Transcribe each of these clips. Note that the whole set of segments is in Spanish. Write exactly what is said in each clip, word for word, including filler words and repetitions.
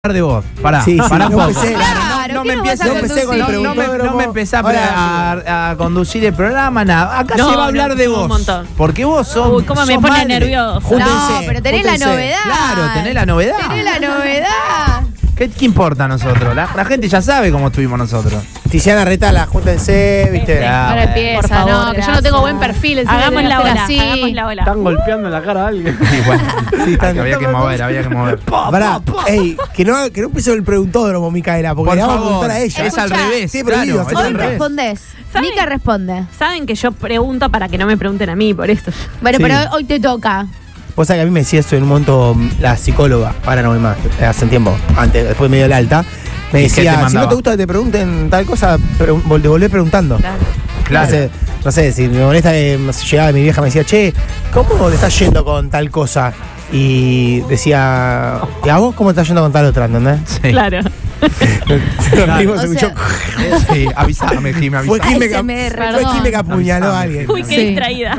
de vos, pará, sí, pará sí, un no poco. empecé, Claro, no, no me empieces no empecé con el no, no me, no me empezás a, a conducir el programa, nada. Acá no, se va a hablar no, de un vos. Montón. Porque vos sos. Uy, cómo me sos pone madre. nerviosa. Júntense, No, pero tenés júntense. la novedad. Claro, tenés la novedad. Tenés la novedad. ¿Qué, qué importa a nosotros? La, la gente ya sabe cómo estuvimos nosotros. Tiziana Retala, júntense, viste. Sí, Ahora bueno. empieza, por favor, no, que yo gracias. no tengo buen perfil. encima Hagamos de la hacer ola, así. hagamos la ola. Están golpeando la cara a alguien. Sí, bueno. Sí, están- había que mover, había que mover. Pará, ey, que no, que no empezó el preguntódromo, Micaela, porque Por le vamos a favor, preguntar a ella. es al Escuchá, revés. sí, claro, prohibido, es sí, al Hoy revés. respondés. ¿Saben? Mica responde. Saben que yo pregunto para que no me pregunten a mí, por esto. Bueno, Sí. pero hoy te toca. Vos sabés que a mí me decía eso en un momento la psicóloga, ahora no voy más, eh, hace un tiempo, antes, después me dio el alta. Me ¿Y qué te decía, si mandaba? no te gusta que te pregunten tal cosa, pregun- vol- te volvés preguntando. Claro. Claro. No sé, no sé, si me molesta que no sé, llegaba mi vieja me decía, che, ¿cómo te estás yendo con tal cosa? Y decía, ¿y a vos cómo te estás yendo con tal otra? ¿Entendés? Sí. Claro. Nos rimos, O se sea, escuchó. Sí, avísame, Jimmy, Fue avísame. Jimmy Ay, que- se me fue perdón. Jimmy que apuñaló a Avísame. alguien. Uy, qué Sí. distraída.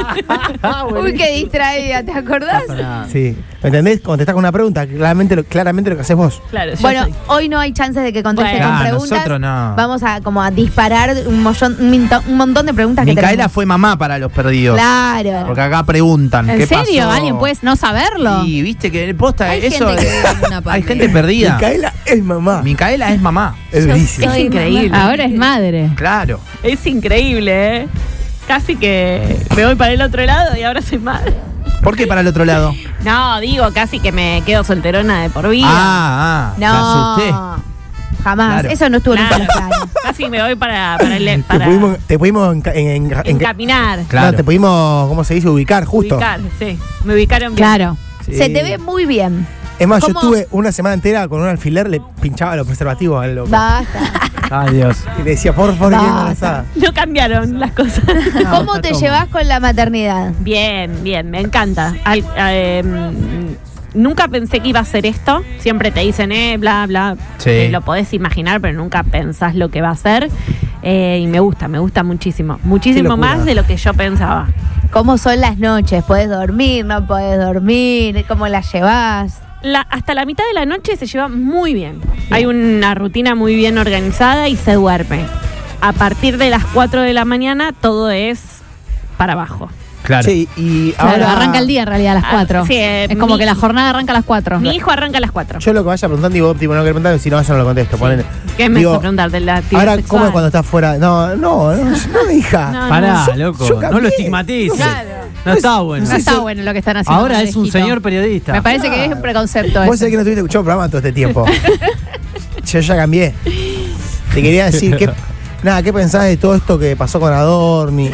Uy, qué distraída, ¿te acordás? Sí, ¿me entendés? Contestás con una pregunta, claramente lo, claramente lo que haces vos. Claro, yo Bueno, soy. hoy no hay chances de que conteste Bueno. con Ah, preguntas. nosotros no. Vamos a como a disparar un, mollón- un, minto- un montón de preguntas que Micaela tenemos. fue mamá para los perdidos. Claro. Porque acá preguntan. ¿En ¿qué serio? pasó? ¿Alguien puede no saberlo? Y viste que posta Hay eso. gente que es- vive en una hay pandemia. gente perdida. Micaela es mamá. Micaela es mamá. Es durísimo. Es increíble. Ahora es madre. Claro. Es increíble, ¿eh? Casi que me voy para el otro lado y ahora soy madre. ¿Por qué para el otro lado? No, digo, casi que me quedo solterona de por vida. Ah, ah. me No. asusté. Jamás. Claro. Eso no estuvo nunca en Claro. plan. Casi me voy para, para, el, Te para pudimos, te pudimos enca- en, en- en- encaminar. Claro. no, te pudimos, ¿cómo se dice? Ubicar justo. Ubicar, sí. Me ubicaron bien. Claro. Sí. Se te ve muy bien. Es más, yo ¿Cómo? estuve una semana entera con un alfiler, le pinchaba los preservativos al loco. Basta. Ay, Dios. Y le decía, por favor, Basta. qué embarazada. No cambiaron las cosas. ¿Cómo está te todo llevas con la maternidad? Bien, bien, me encanta. Al- eh, nunca pensé que iba a ser esto. Siempre te dicen, eh, bla, bla. Sí. Eh, lo podés imaginar, pero nunca pensás lo que va a ser. Eh, y me gusta, me gusta muchísimo. Muchísimo locura. más de lo que yo pensaba. ¿Cómo son las noches? ¿Puedes dormir? ¿No puedes dormir? ¿Cómo las llevas? La, hasta la mitad de la noche se lleva muy bien. Hay una rutina muy bien organizada y se duerme. A partir de las cuatro de la mañana todo es para abajo. Claro. Sí, y Claro, ahora arranca el día en realidad a las Ah, cuatro. sí, eh, es como mi- que la jornada arranca a las cuatro. Mi hijo arranca a las cuatro. Yo lo que vaya preguntando, digo, tipo, no quiero preguntar, si no, yo no lo contesto. ponele. ¿Qué me Digo, hace preguntarte la actividad Ahora, sexual? ¿cómo es cuando estás fuera? No, no, no, no, hija. No, Pará, Yo- loco. yo no cambié. lo estigmatices. Claro. No está bueno. No está bueno lo que están haciendo. Ahora con el es un viejito. señor periodista. Me parece que es un preconcepto. Vos eso. sabés que no estuviste escuchando el programa todo este tiempo. Yo ya cambié. Te quería decir que. Nada, ¿qué pensás de todo esto que pasó con Adorni? Y,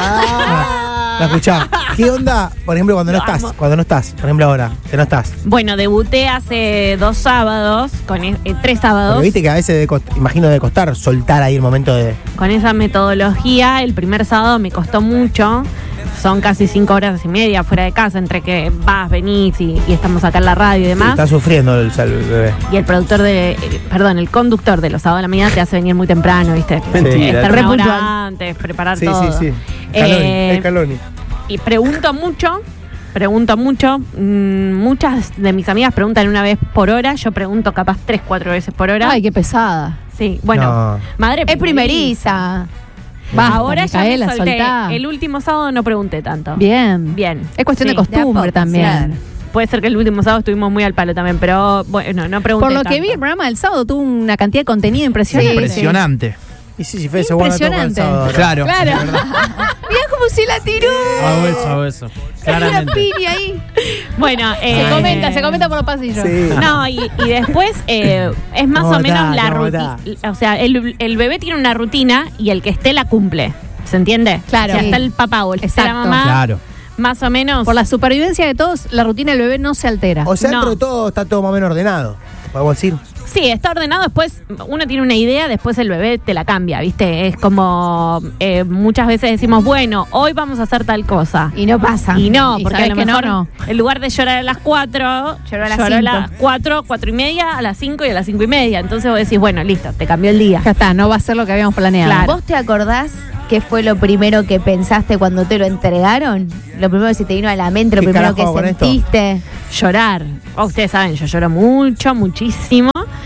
Ah. la escuchá. ¿Qué onda, por ejemplo, cuando no Lo estás? amo. Cuando no estás, por ejemplo, ahora, que no estás. Bueno, debuté hace dos sábados, con e- eh, tres sábados, Porque viste que a veces, debe cost- imagino, debe costar soltar ahí el momento de. con esa metodología. El primer sábado me costó mucho. Son casi cinco horas y media fuera de casa, entre que vas, venís y, y estamos acá en la radio y demás. Está sufriendo el, el bebé. Y el productor de, eh, perdón, el conductor de los sábados de la mañana te hace venir muy temprano, ¿viste? Mentira. Estar Re una hora puntual. antes, preparar Sí, todo. sí, sí. Eh, Caloni, el Caloni. Y pregunto mucho, pregunto mucho. Mm, muchas de mis amigas preguntan una vez por hora. Yo pregunto capaz tres, cuatro veces por hora. Ay, qué pesada. Sí, bueno, No. madre Es primeriza. Basta, Ahora Micaela, ya me solté. soltá. El último sábado no pregunté tanto. Bien. Bien. Es cuestión Sí, de costumbre de a poco, también. claro. Puede ser que el último sábado estuvimos muy al palo también, pero bueno, no pregunté Por lo que tanto. vi, el programa del sábado tuvo una cantidad de contenido impresionante. Impresionante. Y sí, sí, Fede se guarda todo para el Impresionante. sábado. Claro. Claro. Mirá cómo se la tiró. Hago eso, hago eso. Hay una Claramente. piña ahí. Bueno, Se eh, comenta, se comenta por los pasillos. Sí. No, y, y después eh, es más ¿Cómo o menos está? la ¿Cómo rutina. O sea, el, el bebé tiene una rutina y el que esté la cumple. ¿Se entiende? Claro. O sea, Sí. está el papá o el que está la Exacto. mamá. Claro. Más o menos. Por la supervivencia de todos, la rutina del bebé no se altera. O sea, No. dentro de todo está todo más o menos ordenado. Podemos decir. Sí, está ordenado, después uno tiene una idea, después el bebé te la cambia, ¿viste? Es como eh, muchas veces decimos, bueno, hoy vamos a hacer tal cosa. Y no pasa. Y no, Y porque sabes a lo que no, mejor no. en lugar de llorar a las cuatro, Lloró a las lloró cinco. las cuatro, cuatro y media, a las cinco y a las cinco y media. Entonces vos decís, bueno, listo, te cambió el día. Ya está, no va a ser lo que habíamos planeado. Claro. ¿Vos te acordás qué fue lo primero que pensaste cuando te lo entregaron? Lo primero que se te vino a la mente, lo ¿Qué primero carajo hago que con esto? sentiste. Llorar. Oh, ustedes saben, yo lloro mucho, muchísimo.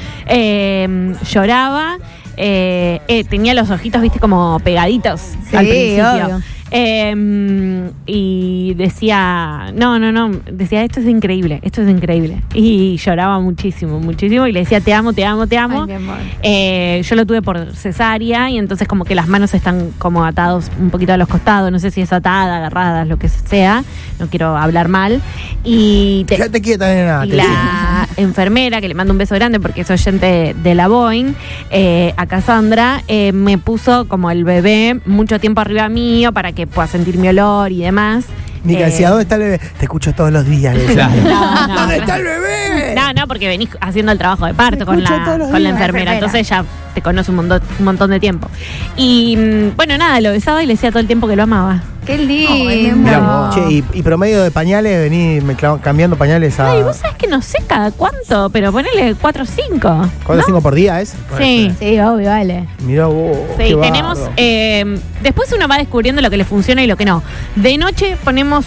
Eh, lloraba. Eh, eh, tenía los ojitos, viste, como pegaditos Sí, al principio. obvio. Eh, y decía, no, no, no, decía, esto es increíble, esto es increíble. Y lloraba muchísimo, muchísimo. Y le decía, te amo, te amo, te amo. Ay, mi amor. Eh, yo lo tuve por cesárea y entonces como que las manos están como atados un poquito a los costados, no sé si es atada, agarradas, lo que sea, no quiero hablar mal. Y, te- Fíjate quieta, nena. y te decía. la enfermera, que le mando un beso grande porque es oyente de la Boeing, eh, a Cassandra, eh, me puso como el bebé mucho tiempo arriba mío para que pueda sentir mi olor y demás. Mica Eh, decía, ¿dónde está el bebé? Te escucho todos los días. le decía. no, no, ¿Dónde no. está el bebé? No, no, porque venís haciendo el trabajo de parto Te con escucho la, todos los con la días. enfermera, La enfermera. entonces ya te conoce un montón, un montón de tiempo. Y mm, bueno, nada, lo besaba y le decía todo el tiempo que lo amaba. Qué lindo. Ay, mi Mirá, amor. che, y, y promedio de pañales, vení me clavo- cambiando pañales a Ay, vos sabés que no sé cada cuánto, pero ponele cuatro o cinco. cuatro o cinco por día, ¿es? Sí. Sí, obvio, vale. Mirá vos. Sí, qué tenemos. bárbaro. eh, después uno va descubriendo lo que le funciona y lo que no. De noche ponemos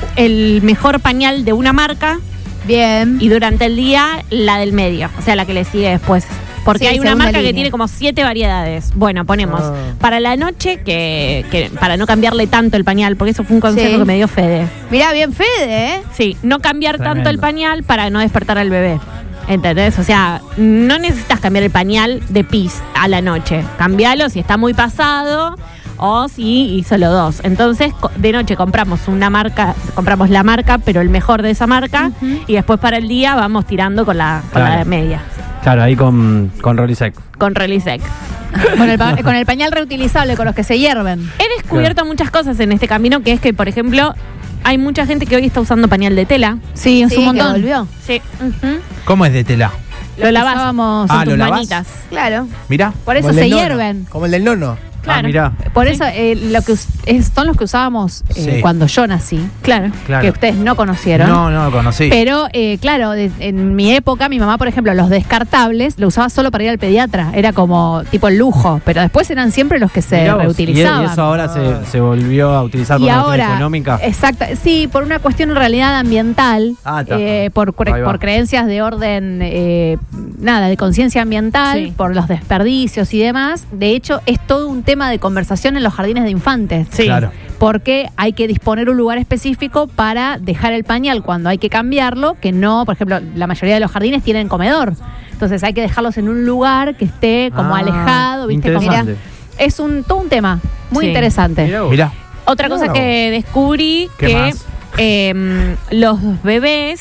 el mejor pañal de una marca Bien. y durante el día la del medio, o sea, la que le sigue después. Porque Sí, hay una segunda marca que línea. tiene como siete variedades. Bueno, ponemos Ah. para la noche, que, que para no cambiarle tanto el pañal, porque eso fue un consejo Sí. que me dio Fede. Mirá, bien Fede, ¿eh? Sí, no cambiar tanto Tremendo. el pañal para no despertar al bebé. ¿Entendés? O sea, no necesitas cambiar el pañal de pis a la noche. Cambialo si está muy pasado o si hizo los dos. Entonces, co- de noche compramos una marca, compramos la marca, pero el mejor de esa marca, y después para el día vamos tirando con la, con Claro. la media, Claro, ahí con, con Rolisec. con Relisec. Con el, pa- con el pañal reutilizable, con los que se hierven. He descubierto muchas cosas en este camino, que es que, por ejemplo, hay mucha gente que hoy está usando pañal de tela. Sí, es Sí, un que montón. volvió. Sí. Ujú. ¿Cómo es de tela? Lo lavas Usábamos- Ah, con tus ¿lo lavas? manitas. Claro. Mirá. Por eso Como el se del nono, hierven. Como el del nono. Claro. Ah, mirá. Por Sí. eso eh, lo que us- es- son los que usábamos eh, Sí. cuando yo nací, Claro. Claro. que ustedes no conocieron. No, no lo conocí. Pero, eh, claro, de- en mi época, mi mamá, por ejemplo, los descartables lo usaba solo para ir al pediatra. Era como tipo el lujo. Pero después eran siempre los que se Mirá vos. reutilizaban. Y, y eso ahora se, se volvió a utilizar por Y una cuestión ahora, económica. exacto, sí, por una cuestión en realidad ambiental, Ah, está. eh, por, cre- Ahí va. por creencias de orden, eh, nada, de conciencia ambiental, Sí. por los desperdicios y demás. De hecho, es todo un tema de conversación en los jardines de infantes. Sí. Claro. Porque hay que disponer un lugar específico para dejar el pañal cuando hay que cambiarlo, que no, por ejemplo, la mayoría de los jardines tienen comedor. Entonces hay que dejarlos en un lugar que esté como Ah, alejado, ¿viste? Como, interesante. es un todo un tema muy Sí. interesante. Mirá vos. Mirá. Otra cosa Claro. que descubrí, ¿Qué que más? eh, los bebés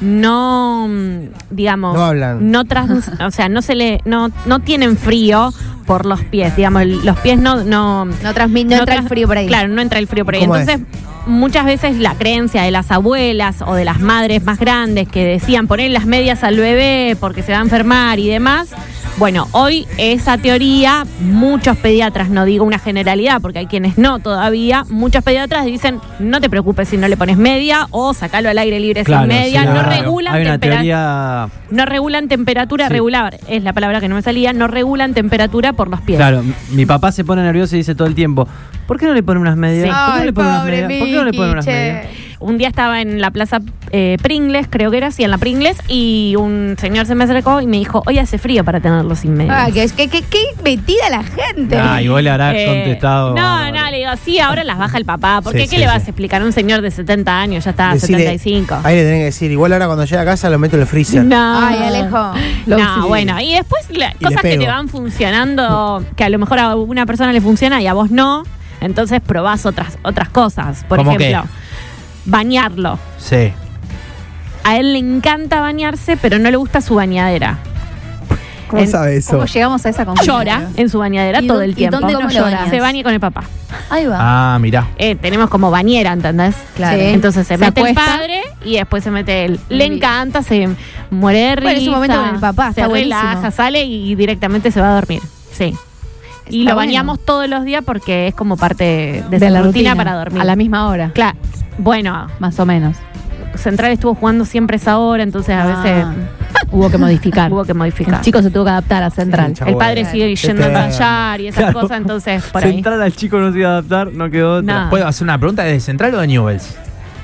no, mm, digamos, No hablan. no trans- o sea, no se le, no, no tienen frío por los pies, digamos, el- los pies no, no, No, transmite, no entra el tras- frío por ahí. Claro, no entra el frío por ahí. ¿Cómo Entonces, muchas veces la creencia de las abuelas o de las madres más grandes que decían poner las medias al bebé porque se va a enfermar y demás. Bueno, hoy esa teoría, muchos pediatras, no digo una generalidad porque hay quienes no todavía, muchos pediatras dicen no te preocupes si no le pones media o sacalo al aire libre Claro, sin media, sí, no claro. regulan Hay una temperatura. teoría. No regulan temperatura Sí. regular, es la palabra que no me salía, no regulan temperatura por los pies. Claro, m- mi papá se pone nervioso y dice todo el tiempo: ¿por qué no le pone unas medias? Sí. ¿Por qué no Ay, le pone unas pobre medias? ¿Por qué no le pone unas Miki, medias? che. Un día estaba en la plaza eh, Pringles, creo que era, sí, en la Pringles, y un señor se me acercó y me dijo, hoy hace frío para tenerlo sin medias. Ah, que, que, que, que metida la gente. Ah, y vos le habrás Eh, contestado. No, bárbaro. no, le digo, sí, ahora las baja el papá. ¿Por qué? Sí, ¿Qué sí, le vas sí. a explicar a un señor de setenta años? Ya está, Decile- setenta y cinco. Ahí le tenés que decir, igual ahora cuando llega a casa lo meto en el freezer. No. Ay, Alejo. Lo- No, sí. bueno, y después la- Y cosas le que te pego. van funcionando, que a lo mejor a alguna persona le funciona y a vos no, entonces probás otras, otras cosas. Por ¿Cómo ejemplo, qué? bañarlo. Sí. A él le encanta bañarse, pero no le gusta su bañadera. ¿Cómo En- sabe eso? ¿Cómo llegamos a esa conclusión? Llora en su bañadera ¿Y todo dó- el y tiempo. dónde no lo llora? bañas? Se baña con el papá. Ahí va. Ah, mirá. Eh, tenemos como bañera, ¿entendés? Claro. Sí. Entonces se, Se mete acuesta. el padre y después se mete él. Le Bien. encanta, se muere de risa. Bueno, es un momento con el papá, se está buenísimo. relaja, sale y directamente se va a dormir. Sí. Y Está lo bueno. bañamos todos los días porque es como parte de, De su la rutina, rutina para dormir. A la misma hora, Claro. Bueno, más o menos. Central estuvo jugando siempre esa hora, entonces a Ah. veces Hubo que modificar. hubo que modificar. El chico se tuvo que adaptar a Central. Sí, El padre Bueno, sigue yendo a eterno. ensayar y esas Claro. cosas, entonces por ahí. Central al chico no se iba a adaptar, no quedó otra. Nada. ¿Puedo hacer una pregunta? ¿Es de Central o de Newells?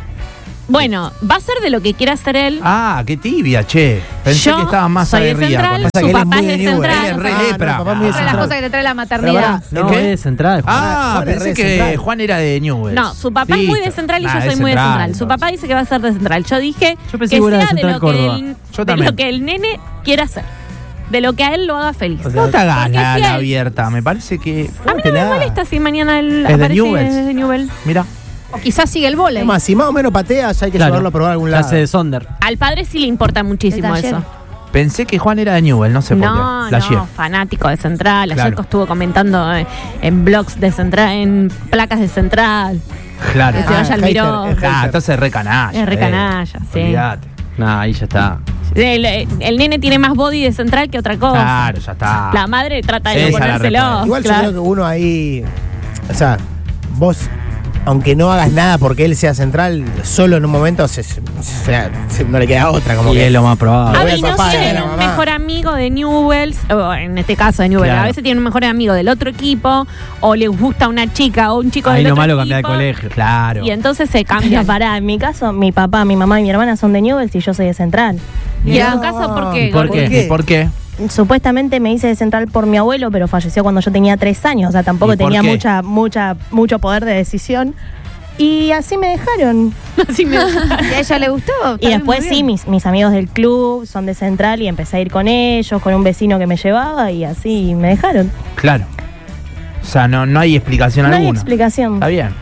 Bueno, va a ser de lo que quiera hacer él. Ah, qué tibia, che. Pensé Yo que estaba más soy de aguerrida. Central, con- Pasa su que él es papá muy es de de Newell's, Central. él es re o sea, lepra. Ah, no, papá es muy de Otra de las Central. cosas que te trae la Pero maternidad. pará, No, ¿Qué? es Central. Ah, Juan es pensé re que Central. Juan era de Newells. No, su papá es muy de Listo. Central y Nah, yo es soy muy de Central. Su entonces. papá dice que va a ser de Central. Yo dije Yo pensé que que era de sea de Central lo que, Córdoba. el, Yo de también. lo que el nene quiera hacer. De lo que a él lo haga feliz. O sea, No te hagas Porque la, si la él- abierta. Me parece que. A mí no me Jugátela. molesta si mañana él Es de aparece Newell's. de Newell's. Mira. O quizás sigue el vóley. Es más, si más o menos patea, ya hay que Claro. llevarlo a probar a algún lado. Clase de Sonder. Al padre sí le importa muchísimo El taller. eso. Pensé que Juan era de Newell's, no sé por No, qué. Flasheé. no, fanático de Central. Ayer Claro. estuvo comentando eh, en blogs de Central, en placas de Central. Claro. Que se vaya al hater, Miró. es hater. Ah, entonces es re canalla. Es re eh. canalla, sí. Olvídate. Nah, ahí ya está. El, el nene tiene más body de Central que otra cosa. Claro, ya está. La madre trata de no Esa la ponérselo. respuesta. Igual claro. yo creo que uno ahí. O sea, vos, aunque no hagas nada porque él sea central, solo en un momento se, se- se- se- no le queda otra. Como Y que es lo más probable. A voy mí al no papá, tiene a la un mamá. mejor amigo de Newells, o en este caso de Newells, Claro. a veces tiene un mejor amigo del otro equipo, o le gusta una chica o un chico Ahí del lo otro malo equipo. cambiar de colegio. Claro. Y entonces se Pero cambia. pará, en mi caso, mi papá, mi mamá y mi hermana son de Newell's y yo soy de Central. Y en No. tu caso, ¿por qué? ¿Por ¿Por qué? qué? ¿Por qué? Supuestamente me hice de Central por mi abuelo, pero falleció cuando yo tenía tres años, o sea, tampoco ¿Y por tenía qué? mucha, mucha, mucho poder de decisión. Y así me dejaron. Así me- ¿Y a ella le gustó? Está Y bien, después muy sí, bien. mis, mis amigos del club son de Central y empecé a ir con ellos, con un vecino que me llevaba y así me dejaron. Claro. O sea, no, no hay explicación No hay alguna. explicación. Está bien.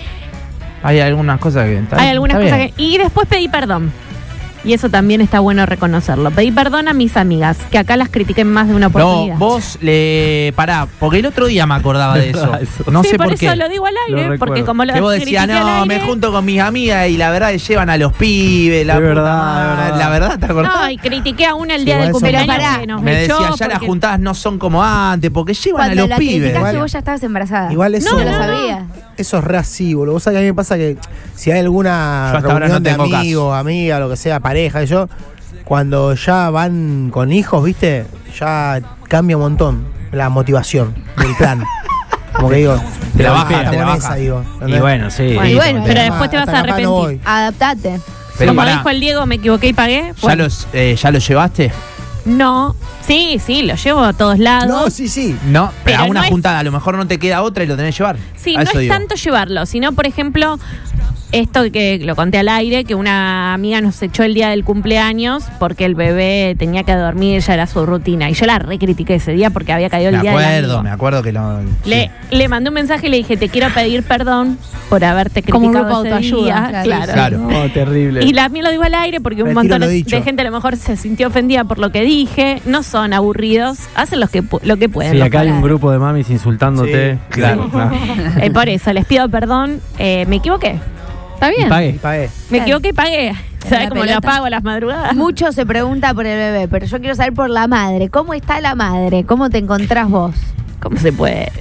Hay algunas cosas que. está Hay bien, algunas está cosas bien. que. Y después pedí perdón. Y eso también está bueno reconocerlo. Pedí perdón a mis amigas, que acá las critiqué en más de una No, oportunidad. vos le. Pará, porque el otro día me acordaba de eso. Eso. No sí, sé por, por, eso qué. lo digo al Lo aire, recuerdo. porque como lo Que vos decías, critiqué al no, aire- me junto con mis amigas y la verdad llevan a los pibes, la Es puta verdad, madre. es verdad. La verdad, ¿te acordás? No, y critiqué a una el día Igual del son cumpleaños pará. que nos me echó decía, ya las porque- juntadas no son como antes, porque llevan Cuando a los la pibes. criticaste Igual- vos ya estabas embarazada. Igual eso, Yo No, lo no, no. sabía. eso es re así, boludo. Vos sabés que a mí me pasa que si hay alguna Yo hasta ahora reunión no de tengo amigos, amiga, lo que sea, pareja, y yo, cuando ya van con hijos, viste, ya cambia un montón la motivación del plan. Como que digo, Te la "Ah, baja, te estamos la en baja". esa, digo. Y ¿entendés? bueno, sí. Bueno, Y bueno, pero Hasta después te vas a capaz no arrepentir. voy. Adaptate. Pero Como pará, dijo el Diego, me equivoqué y pagué. ¿ya, Bueno, los, eh, ¿ya los llevaste? no, sí, sí, lo llevo a todos lados. No, sí, sí. No, Pero a una no es- juntada, a lo mejor no te queda otra y lo tenés que llevar. Sí, A no eso es digo. tanto llevarlo, sino, por ejemplo, esto que lo conté al aire, que una amiga nos echó el día del cumpleaños porque el bebé tenía que dormir, ya era su rutina. Y yo la recritiqué ese día porque había caído el Me día del acuerdo, amigo. me acuerdo que lo. Le, le mandé un mensaje y le dije, te quiero pedir perdón por haberte Como un criticado grupo ese autoayuda, día. claro. Claro. Claro. No, terrible. Y también lo digo al aire porque un Retiro montón lo de dicho. gente a lo mejor se sintió ofendida por lo que dije. No son aburridos, hacen los que, pu- lo que pueden. Sí, los acá hay un parados. grupo de mamis insultándote. Sí, claro. Ah. Eh, por eso, les pido perdón. Eh, me equivoqué. Está Y bien. Y pagué. pagué. Me Claro. equivoqué y pagué. ¿Sabes la cómo lo pelota. apago a las madrugadas? Mucho se pregunta por el bebé, pero yo quiero saber por la madre. ¿Cómo está la madre? ¿Cómo te encontrás vos? ¿Cómo se puede?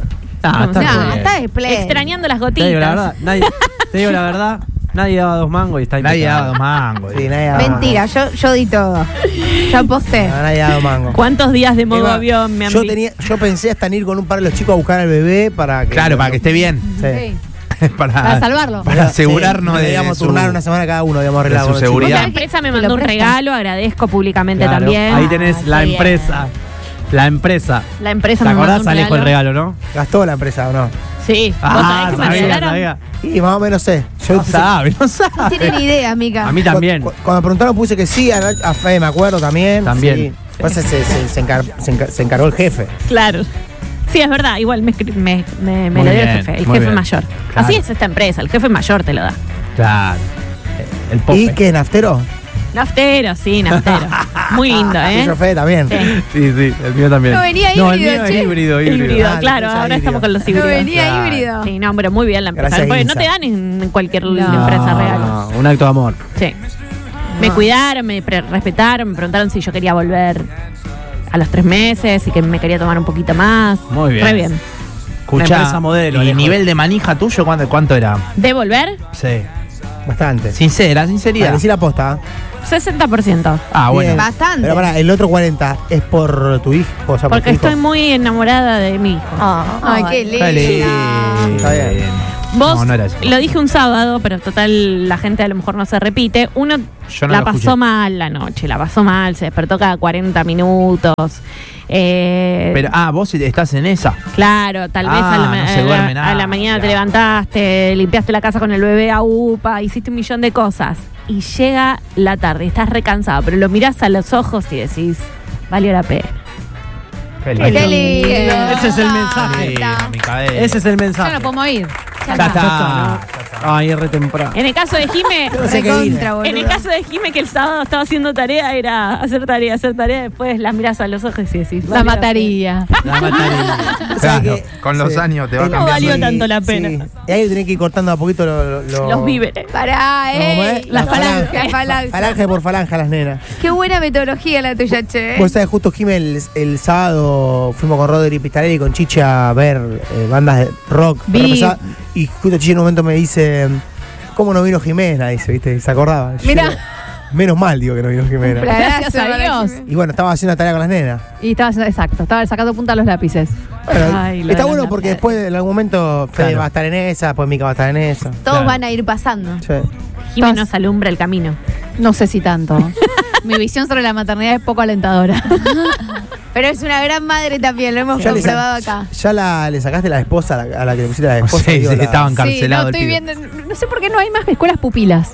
Ah, está No, bien. está espléndido. Extrañando las Te digo la gotitas. verdad, nadie, te digo la verdad, nadie daba dos mangos y está Nadie impecable. daba dos mangos. Sí, nadie daba Mentira, yo, yo di todo. Yo aposté. mango. No, nadie daba mango. ¿Cuántos días de modo Eva, avión me han yo, visto? tenía, yo pensé hasta en ir con un par de los chicos a buscar al bebé para que. Claro, para que esté bien. Sí. Sí, para, para salvarlo. Para asegurarnos Sí, de. Debíamos su- turnar una semana cada uno, habíamos arreglado su con los chicos. seguridad. La Ya. empresa me Te lo mandó un prestan. regalo, agradezco públicamente Claro, también. Ahí tenés Ah, la qué empresa. La empresa. La empresa ¿Te me mandó acordás, un Alejo, el regalo, no? Gastó la empresa, ¿o no? Sí. ¿Vos Ah, sabés que me sabía, regalaron? sabía. Y más o menos sé. Yo No sabe, no No sabe. tiene ni idea, amiga. A mí también. Cu- cu- Cuando me preguntaron puse que sí, a, a Fe me acuerdo también. También. Sí. Después se, se, se, se encar- se encar- se encargó el jefe. Claro. Sí, es verdad. Igual me, escri- me, me, me Muy lo dio el bien, jefe, el muy jefe bien. mayor. Claro. Así es esta empresa, el jefe mayor te lo da. Claro. El ¿Y pope. qué, naftero? Naftero, sí, naftero. Muy lindo, ¿eh? Tuyo, Fede, también. Sí. Sí, sí, el mío también. No venía No, el híbrido, mío che. es híbrido, híbrido. Híbrido, Ah, claro, ya ahora híbrido. estamos con los No híbridos. venía Claro. híbrido. Sí, no, pero muy bien la empresa. Gracias, Porque no Ginza. te dan en cualquier No. empresa real. No, un acto de amor. Sí. Me cuidaron, me pre- respetaron, me preguntaron si yo quería volver a los tres meses y que me quería tomar un poquito más. Muy bien. Re bien. Escuchá, empresa modelo, ¿y Alejo. nivel de manija tuyo cuánto, cuánto era? ¿De volver? Sí. Bastante. Sincera, sinceridad. Decí la posta. sesenta por ciento. Ah, bueno. Bien. Bastante. Pero pará, el otro cuarenta es por tu hijo. O sea, por Porque tu hijo. estoy muy enamorada de mi hijo. Ay, qué Está lindo. lindo. Está bien. Vos No, no era eso. lo dije un sábado, pero total la gente a lo mejor no se repite. Uno Yo no la lo pasó escuché. mal la noche, la pasó mal, se despertó cada cuarenta minutos. Eh, Pero, ah, vos estás en esa. Claro, tal vez Ah, a la, ma- no se a la- duerme a nada, la mañana te claro. levantaste, limpiaste la casa con el bebé a UPA, hiciste un millón de cosas. Y llega la tarde, estás recansado, pero lo mirás a los ojos y decís, valió la pena. Qué lindo. Ese es el mensaje. Sí, Micael. Ese es el Ya mensaje. no podemos ir. Ya está. Ay, es re temprano. En el caso de Jime, No sé qué vine. Recontra, boludo. en el caso de Jime que el sábado estaba haciendo tarea, era hacer tarea, hacer tarea, después las mirás a los ojos y decís, La valió mataría. La mataría. O sea Claro, que- con los sí. años te va El- No cambiando. valió tanto la pena. Sí. Y ahí tenés que ir cortando a poquito lo- lo- Los víveres. Pará, ¿Cómo eh. es? La La falange. falange. La falange. Falange por falange a las nenas. Qué buena metodología la tuya, che. Vos sabés, justo Jimé, el, el sábado fuimos con Rodri Pistarelli y con Chicha a ver eh, bandas de rock. Vi- Pero empezaba- y justo Chicha en un momento me dice, ¿cómo no vino Jimena? Dice, ¿viste? Y se acordaba. Yo Mirá. digo, menos mal, digo, que no vino Jimena. Gracias a para Dios. Jimena. Y bueno, estaba haciendo una tarea con las nenas. Y estaba haciendo, exacto, estaba sacando punta a los lápices. Bueno, Ay, lo está de bueno las porque nenas. después en algún momento Fede Claro. va a estar en esa, después Mica va a estar en esa. Todos Claro. van a ir pasando. Sí. Jime nos alumbra el camino. No sé si tanto. Mi visión sobre la maternidad es poco alentadora. Pero es una gran madre también, lo hemos Ya le, comprobado sa- acá. ya la, le sacaste la esposa a la, a la que le pusiste la esposa. Sí, digo, sí, la- estaba Sí, encarcelado no el estoy pibe. viendo. No sé por qué no hay más escuelas pupilas.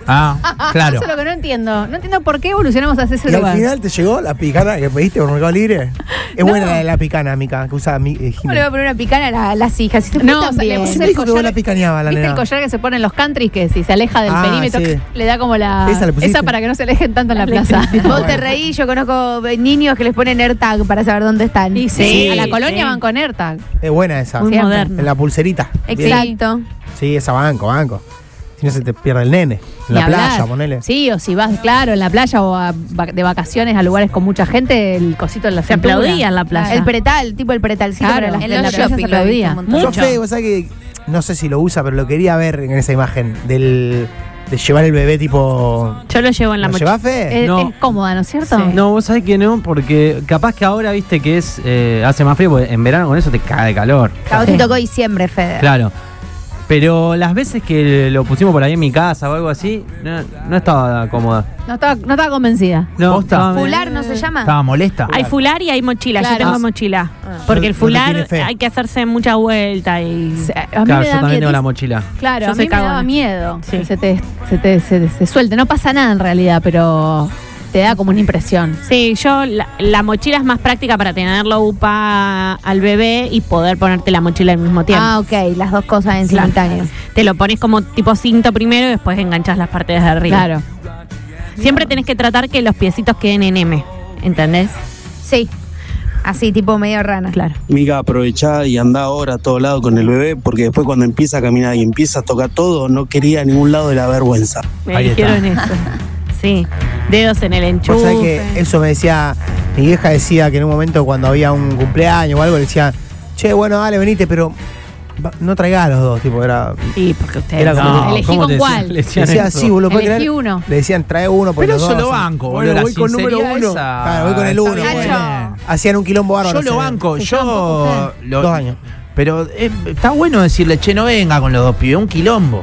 Ah, claro. Eso es lo que no entiendo. No entiendo por qué evolucionamos hacia ese Y al lugar. final te llegó la picana que pediste por Mercado Libre. Es No. buena la de la picana, Mica, que usa mi, eh, ¿Cómo le va a poner una picana a la- las hijas? Si te No, no, o sea, le también. puse Me el dijo que vos collar- la picaneaba la ¿Viste nena. el collar que se pone en los countries que si se aleja del Ah, perímetro sí. le da como la Esa le pusiste. para que no se alejen tanto en la plaza? Vos te reí, yo conozco niños que les ponen AirTag para saber dónde están. Y sí, Sí, a la colonia sí. van con AirTag. Es buena esa. Muy Siempre. moderno. En la pulserita. Bien. Exacto. Sí, esa banco, banco. Si no se te pierde el nene. En Ni la hablar. playa, ponele. Sí, o si vas, claro, en la playa o a va- de vacaciones a lugares con mucha gente, el cosito en la Se cintura. aplaudía en la playa. El pretal, tipo el pretalcito Claro, para las en en la los plaza shopping. se lo he visto aplaudía. un montón. Yo, Mucho. Fede, vos sabés que no sé si lo usa, pero lo quería ver en esa imagen del, de llevar el bebé tipo. Yo lo llevo en la ¿Lo mochila. llevás, Fede? Es, No. es cómoda, ¿no es cierto? Sí. No, vos sabés que no, porque capaz que ahora viste que es eh, hace más frío, porque en verano con eso te cae de calor. A vos te tocó diciembre, Fede. Claro. Pero las veces que lo pusimos por ahí en mi casa o algo así, no, no estaba cómoda. No estaba, no estaba convencida. No, ¿Posta? estaba- ¿Fular no se llama? Estaba molesta. Hay fular y hay mochila. Yo Claro. tengo mochila. Porque el No- no te fular tiene fe. hay que hacerse mucha vuelta y. Se- A mí Claro, me yo da también miedo. tengo la mochila. Claro, Yo a soy mí me daba cagona. miedo Sí. que se te, se te se, se suelte. No pasa nada en realidad, pero te da como una impresión. Sí, yo la, la mochila es más práctica para tenerlo upa al bebé y poder ponerte la mochila al mismo tiempo. Ah, ok, las dos cosas en Claro. simultáneo. Te lo pones como tipo cinto primero y después enganchas las partes de arriba. Claro. Siempre tenés que tratar que los piecitos queden en M, ¿entendés? Sí, así, tipo medio rana. Claro. Mica, aprovechá y anda ahora a todo lado con el bebé, porque después cuando empieza a caminar y empieza a tocar todo, no quería a ningún lado de la vergüenza. Me Ahí dijeron eso. Sí, dedos en el Vos sabés enchufe. que eso me decía. Mi vieja decía que en un momento cuando había un cumpleaños o algo le decía, che, bueno, dale, venite, pero va- no traigás a los dos. Tipo, era. Sí, porque ustedes Era no. como- No, Elegí ¿cómo con te decían- cuál. le decían Decía eso? así, vos lo podés Elegí creer. uno. Le decían, trae uno por Pero los yo dos. lo así. banco, Bueno, boludo. La voy con número sinceridad uno. esa. Claro, voy con el Está uno. bien. Nacho. Hacían un quilombo bárbaro. Yo lo ese- banco, ¿Se llevan poco yo. lo- Dos años. Pero eh, está bueno decirle, che, no venga con los dos pibes, un quilombo.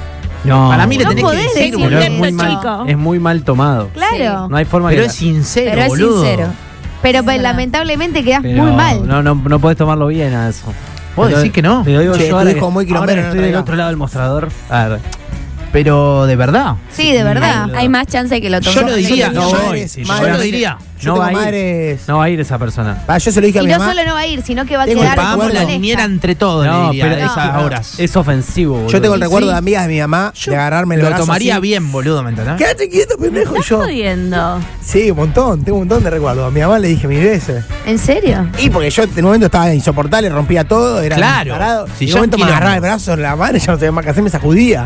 No, Para mí le No tenés que podés decir, decirle pero boludo. es muy, Intento, mal, chico. es muy mal tomado. Claro. No hay forma Pero que. es sincero, Pero es boludo. sincero. Pero Es pues, verdad. lamentablemente quedás pero muy mal. No, no, no podés tomarlo bien a eso. ¿Vos Te lo- decís que no? Te lo digo Che, yo tu ahora hijo que- muy ahora quilombero, que no estoy del traiga. otro lado del mostrador. A ver. Pero de verdad. Sí, de verdad. boludo. Hay más chance de que lo tomes. Yo lo diría, No, yo, vos yo eres lo madre. diría, Yo no tengo va a ir. madres. No va a ir esa persona. Ah, yo se lo dije a Y mi no mamá. solo no va a ir, sino que va a Tengo quedar el Pagamos recuerdo. la molesta. niñera entre todos, No, le diría, pero a esas no, horas. es ofensivo, boludo. Yo tengo el ¿Sí? recuerdo de amigas de mi mamá de agarrarme el Lo brazo tomaría así. bien, boludo, ¿me entendés? Quédate quieto, pendejo. Y ¿Estás yo. jodiendo? Sí, un montón. Tengo un montón de recuerdos. A mi mamá le dije mil veces. ¿En serio? Y porque yo en un momento estaba insoportable, rompía todo, era Claro. parado. Si y en yo un momento un me quilombo. agarraba el brazo en la mano y ya no sabía más qué hacer, me sacudía.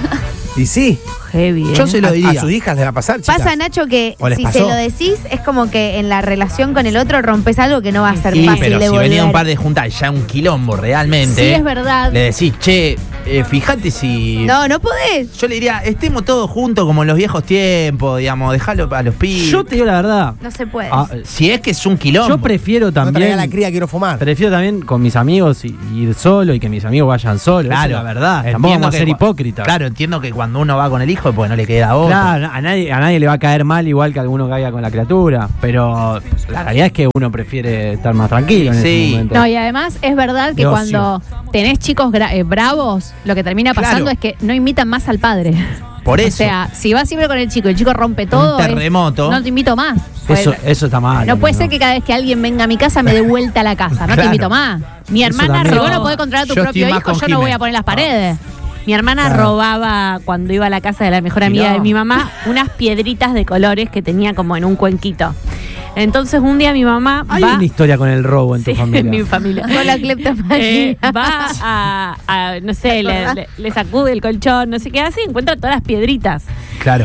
Y sí, Heavy, ¿eh? Yo se a, lo a diría. sus hijas les va a pasar, chicas. Pasa, Nacho, que ¿O les si pasó? se lo decís, es como que en la relación con el otro rompes algo que no va a ser Sí, fácil pero de si volver. venía un par de juntas ya un quilombo realmente. Sí, es verdad. Le decís, che, eh, fíjate si. No, no podés. Yo le diría, estemos todos juntos como en los viejos tiempos, digamos, dejalo a los pibes. Yo te digo la verdad. No se puede. ah, Si es que es un quilombo. yo prefiero No traiga también. la cría, quiero fumar. Prefiero también con mis amigos y- ir solo y que mis amigos vayan solos. Esa Claro, es la verdad. Tampoco entiendo vamos a que ser cua- hipócritas. Claro, entiendo que cuando uno va con el hijo, pues no le queda otra. Claro, a nadie, a nadie le va a caer mal igual que a alguno caiga con la criatura. Pero la realidad es que uno prefiere estar más tranquilo en Sí. ese momento. No, y además es verdad que De ocio. cuando tenés chicos gra- eh, bravos, lo que termina pasando Claro. es que no imitan más al padre. Por O eso. sea, si vas siempre con el chico y el chico rompe todo, es- terremoto. no te invito más. eso, Pues, eso está mal. no puede ser que cada vez que alguien venga a mi casa me dé vuelta a la casa. No te Claro. invito más. Mi Eso hermana también. Si vos no robó. podés controlar a tu Yo propio estoy más hijo, con yo no voy Jimé. a poner las paredes. Mi hermana Claro. robaba cuando iba a la casa de la mejor amiga Mirá. de mi mamá unas piedritas de colores que tenía como en un cuenquito. Entonces un día mi mamá Hay va una historia con el robo en tu Sí, familia. en mi familia. Con la cleptomanía. Eh, va a, a, no sé, le, le- le sacude el colchón, no sé qué hace y encuentra todas las piedritas. Claro.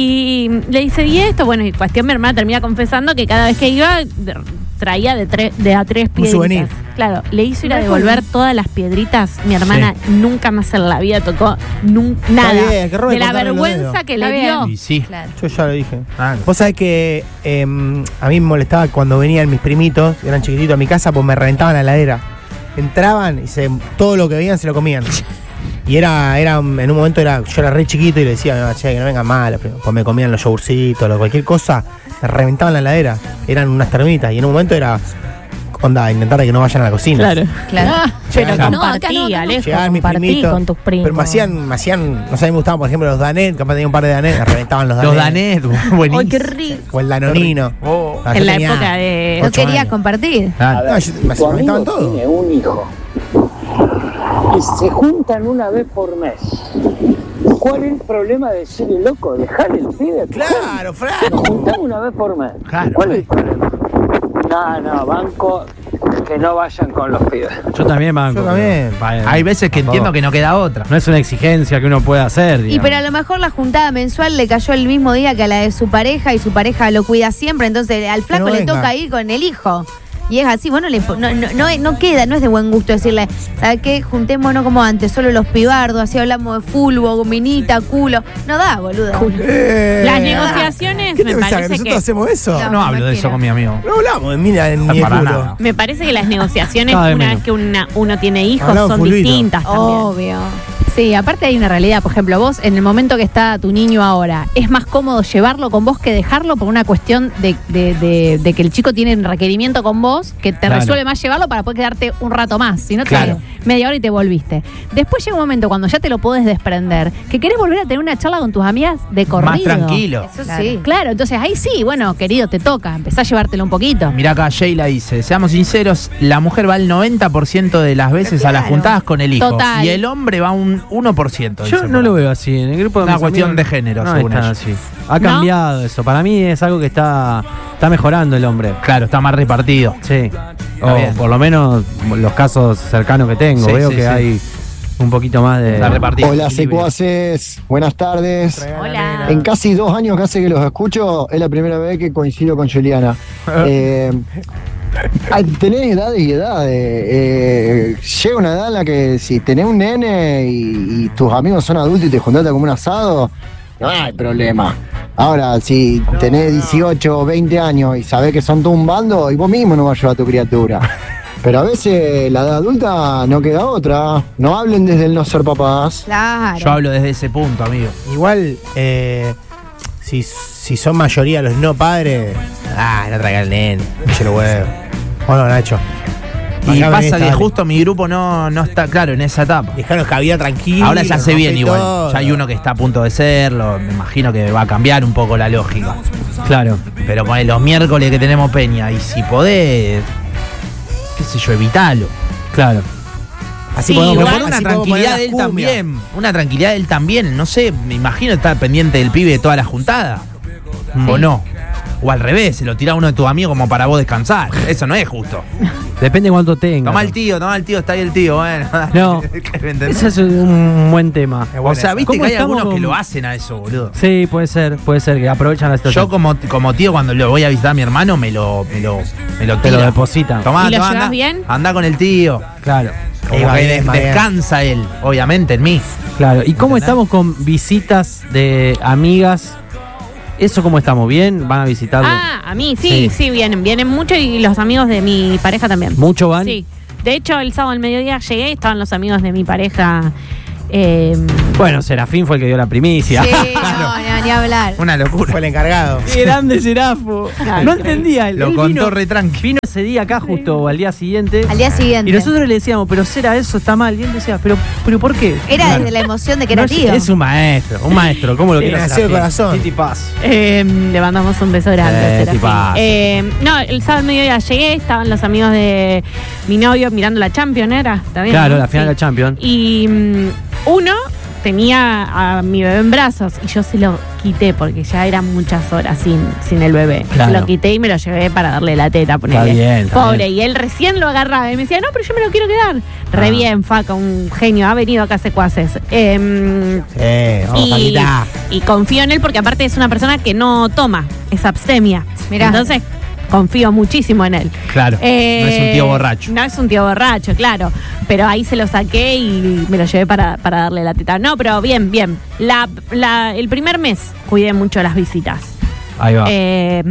Y le dice, ¿y esto? Bueno, y cuestión mi hermana termina confesando que cada vez que iba de- traía de, tres de a tres Un piedritas. souvenir. Claro, le hizo ir a devolver todas las piedritas. Mi hermana nunca más en la vida tocó nun- nada. bien, que robe de la con darle los vergüenza dedos. que Está le bien. dio. Y sí. Claro. Yo ya lo dije. Claro. Vos sabés que eh, a mí me molestaba cuando venían mis primitos, eran chiquititos a mi casa, pues me reventaban la heladera. Entraban y se, todo lo que veían se lo comían. Y era, era, en un momento era, yo era re chiquito y le decía, no, che, que no vengan mal, pues me comían los yogurcitos, o cualquier cosa, me reventaban la heladera. Eran unas termitas y en un momento era, onda, intentar de que no vayan a la cocina. Claro. Claro. Pero Claro. No, acá compartí, no, acá no. Alejo. Llegaban mis compartí primitos. con tus primos. Pero me hacían, me hacían, no sé, a mí me gustaban, por ejemplo, los Danet, capaz tenía un par de Danet, me reventaban los Danet. Los danés, buenísimo. Ay, qué rico. O el Danonino. Oh. Ah, yo En la tenía época de... No ocho querías años. compartir. Claro. No, yo- me Tu amigo reventaban todo. tiene un hijo y se juntan una vez por mes. ¿Cuál es el problema de decirle, loco, dejar el pibe? Claro, Nos Franco. juntamos una vez por mes. Claro. ¿Cuál es el problema? No, no, banco que no vayan con los pibes. Yo también, banco. Yo también. pero- Hay veces que tampoco. entiendo que no queda otra. No es una exigencia que uno pueda hacer. Y digamos. pero a lo mejor la juntada mensual le cayó el mismo día que a la de su pareja y su pareja lo cuida siempre, entonces al flaco no le venga. toca ir con el hijo. Y es así, bueno, le, no, no, no, no queda, no es de buen gusto decirle, ¿sabes qué? Juntémonos como antes, solo los pibardos, así hablamos de fulbo, minita, culo. No da, boludo. Eh, Las negociaciones ¿Qué me te pensás, que parece nosotros que... hacemos eso? No. No, No hablo de eso quiero. con mi amigo. hablamos de mina en No, ni de para culo. nada. Me parece que las negociaciones, Cada vez una menos. vez que una- uno tiene hijos, Hablamos son fulbito. distintas también. Obvio. Sí, aparte hay una realidad. Por ejemplo, vos en el momento que está tu niño ahora, ¿es más cómodo llevarlo con vos que dejarlo por una cuestión de, de- de- de que el chico tiene un requerimiento con vos que te Claro. resuelve más llevarlo para poder quedarte un rato más? Si no, te Claro. media hora y te volviste. Después llega un momento cuando ya te lo podés desprender, que querés volver a tener una charla con tus amigas de corrido. Más tranquilo. Eso Claro. sí. Claro, entonces ahí sí, bueno, querido, te toca, empezá a llevártelo un poquito. Mirá acá, Sheila dice, seamos sinceros, la mujer va el noventa por ciento de las veces a las Claro. juntadas con el hijo. Total. Y el hombre va un uno por ciento. Yo dice no por lo ahí. veo así. En el grupo de Una mis cuestión amigos de género, no según es tan ellos. así. Ha ¿No? cambiado eso. Para mí es algo que está, está mejorando el hombre. Claro, está más repartido. Sí. Está O bien. por lo menos los casos cercanos que tengo. Sí, Veo sí, que sí. hay un poquito más de. Está repartido. Hola Equilibrio. secuaces, buenas tardes. Hola. En casi dos años que hace que los escucho, es la primera vez que coincido con Juliana. Eh, ay, tenés edades y edades. Eh, llega una edad en la que si tenés un nene y, y tus amigos son adultos y te juntaste como un asado, no hay problema. Ahora, si tenés dieciocho o veinte años y sabés que son todo un bando, y vos mismo no vas a llevar a tu criatura. Pero a veces la edad adulta no queda otra. No hablen desde el no ser papás. Claro. Yo hablo desde ese punto, amigo. Igual, eh, si, si son mayoría los no padres, ah, no traigan el nene, eche los huevos. ¿O no, Nacho? Y Acá pasa esta, que dale. justo mi grupo no, no está claro en esa etapa. Dejaron cabida tranquilo. Ahora ya se viene igual. todo. Ya hay uno que está a punto de serlo. Me imagino que va a cambiar un poco la lógica. Claro. Pero con los miércoles que tenemos Peña, y si podés, qué sé yo, evitalo. Claro. Así Sí, podemos Pero igual, por una así podemos tranquilidad poner de él las cumbias. también. Una tranquilidad de él también. No sé, me imagino estar pendiente del pibe de toda la juntada. ¿O no? O al revés, se lo tira uno de tus amigos como para vos descansar. Eso no es justo. Depende cuánto tenga. Toma el tío, toma el tío, está ahí el tío. Bueno, No. ¿me entendés? Ese es un buen tema. O sea, viste ¿Cómo que hay estamos algunos que con- lo hacen a eso, boludo. Sí, puede ser, puede ser que aprovechan la situación. Yo como, como tío cuando lo voy a visitar a mi hermano me lo, me lo, me lo Te lo tira. depositan. Tomá, ¿Y lo tomá, llevas anda, bien? anda con el tío. Claro, Como va que bien, des- va bien. descansa él, obviamente, en mí. claro. ¿Y cómo ¿Entendés? estamos con visitas de amigas? ¿Eso cómo estamos? ¿Bien? ¿Van a visitarlo? Ah, a mí sí, Sí. sí, vienen, vienen mucho y los amigos de mi pareja también. ¿Mucho van? Sí. De hecho, el sábado al mediodía llegué y estaban los amigos de mi pareja. eh, Bueno, Serafín fue el que dio la primicia. Sí, no, no, ni hablar. Una locura. Fue el encargado. Qué grande Serafo. No entendía. Él, Lo él contó vino, re tranqui. vino ese día acá justo al día siguiente. Al día siguiente. Y nosotros le decíamos, pero Sera, eso está mal. Y él decía, pero, pero ¿por qué? Era Claro. desde la emoción de que No, era es, tío. es un maestro, un maestro. ¿Cómo lo Sí, quiere nació Serafín? el corazón. Titi Paz. eh, le mandamos un beso grande. Eh, a Serafín. tipazo. Eh, no, el sábado al mediodía llegué, estaban los amigos de mi novio mirando la Champions, ¿era? ¿Está bien, Claro, no? la final Sí. del Champions. Y mm, uno tenía a mi bebé en brazos y yo se lo quité porque ya eran muchas horas sin, sin el bebé. Claro. Se lo quité y me lo llevé para darle la teta, ponele. Está bien, está Pobre, bien. y él recién lo agarraba y me decía, no, pero yo me lo quiero quedar. Re Ah. bien, Faca, un genio, ha venido acá a secuaces. Em, Sí, vamos, y, Paquita. y confío en él porque aparte es una persona que no toma, es abstemia. Mirá. Entonces confío muchísimo en él. Claro. Eh, no es un tío borracho. No es un tío borracho, claro. Pero ahí se lo saqué y me lo llevé para, para darle la teta. No, pero bien, bien. La, la- el primer mes cuidé mucho las visitas. Ahí va. Eh,